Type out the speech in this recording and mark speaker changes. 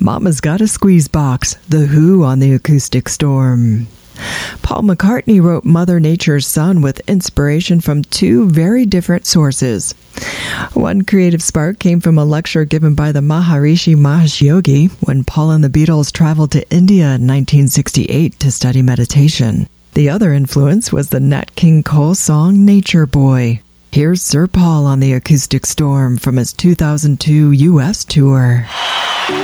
Speaker 1: Mama's Got a Squeeze Box, The Who on the Acoustic Storm. Paul McCartney wrote Mother Nature's Son with inspiration from two very different sources. One creative spark came from a lecture given by the Maharishi Mahesh Yogi when Paul and the Beatles traveled to India in 1968 to study meditation. The other influence was the Nat King Cole song Nature Boy. Here's Sir Paul on the Acoustic Storm from his 2002 U.S. tour.